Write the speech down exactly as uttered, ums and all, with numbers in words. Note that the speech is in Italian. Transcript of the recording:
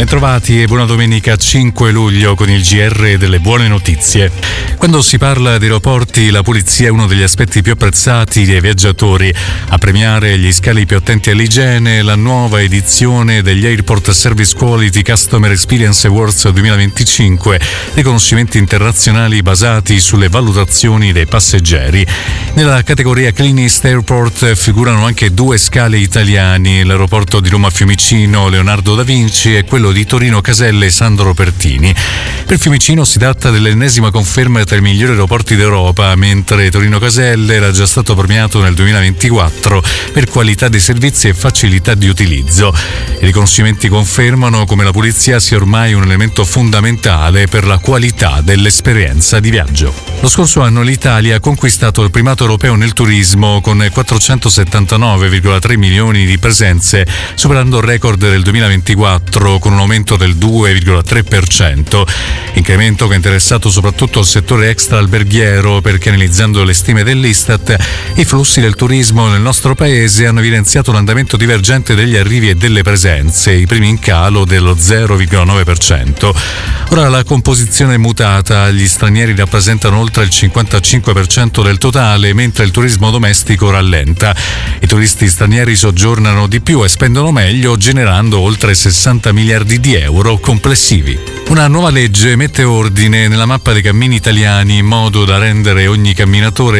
Bentrovati e buona domenica cinque luglio con il G R delle buone notizie. Quando si parla di aeroporti, la pulizia è uno degli aspetti più apprezzati dai viaggiatori. A premiare gli scali più attenti all'igiene, la nuova edizione degli Airport Service Quality Customer Experience Awards duemilaventicinque, riconoscimenti internazionali basati sulle valutazioni dei passeggeri. Nella categoria Cleanest Airport figurano anche due scali italiani, l'aeroporto di Roma Fiumicino Leonardo da Vinci e quello di Torino Caselle Sandro Pertini. Per Fiumicino si tratta dell'ennesima conferma tra i migliori aeroporti d'Europa, mentre Torino Caselle era già stato premiato nel duemilaventiquattro per qualità dei servizi e facilità di utilizzo. I riconoscimenti confermano come la pulizia sia ormai un elemento fondamentale per la qualità dell'esperienza di viaggio. Lo scorso anno l'Italia ha conquistato il primato europeo nel turismo con quattrocentosettantanove virgola tre milioni di presenze, superando il record del duemilaventiquattro con un aumento del due virgola tre per cento. Incremento che ha interessato soprattutto il settore extra-alberghiero perché, analizzando le stime dell'Istat, i flussi del turismo nel nostro paese hanno evidenziato l'andamento divergente degli arrivi e delle presenze, i primi in calo dello zero virgola nove per cento. Ora la composizione è mutata, gli stranieri rappresentano oltre il cinquantacinque per cento del totale, mentre il turismo domestico rallenta. I turisti stranieri soggiornano di più e spendono meglio, generando oltre sessanta miliardi di euro complessivi. Una nuova legge mette ordine nella mappa dei cammini italiani in modo da rendere ogni camminatore